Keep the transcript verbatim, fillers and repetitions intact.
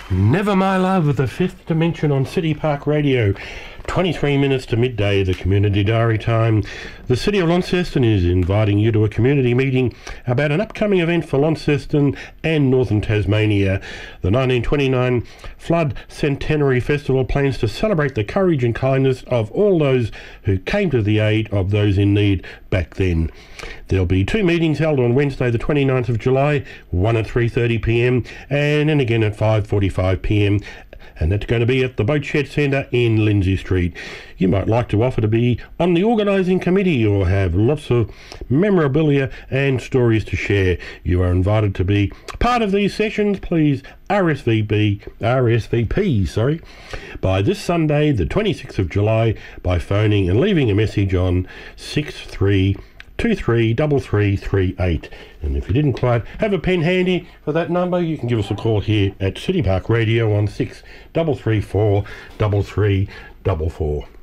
Never My Love, the fifth dimension on City Park Radio. twenty-three minutes to midday, the community diary time. The City of Launceston is inviting you to a community meeting about an upcoming event for Launceston and Northern Tasmania. The nineteen twenty-nine Flood Centenary Festival plans to celebrate the courage and kindness of all those who came to the aid of those in need back then. There'll be two meetings held on Wednesday the twenty-ninth of July, one at three thirty p m and then again at five forty-five p m, and that's going to be at the Boat Shed Centre in Lindsay Street. You might like to offer to be on the organising committee or have lots of memorabilia and stories to share. You are invited to be part of these sessions. Please R S V P, R S V P, sorry, by this Sunday, the twenty-sixth of July, by phoning and leaving a message on six three two three three three three eight. And if you didn't quite have a pen handy for that number, you can give us a call here at City Park Radio on six three three four three three four four.